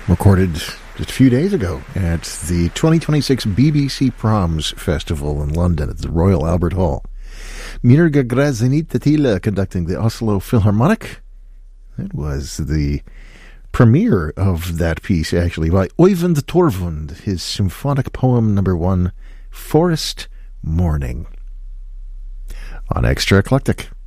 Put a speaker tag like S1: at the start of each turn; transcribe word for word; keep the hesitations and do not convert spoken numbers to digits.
S1: recorded just a few days ago at the twenty twenty-six B B C Proms Festival in London at the Royal Albert Hall. Mirga Grazinit Tatila conducting the Oslo Philharmonic. That was the premiere of that piece, actually, by Oyvind Torvund, his symphonic poem number one, Forest Morning, on Extra Eclectic.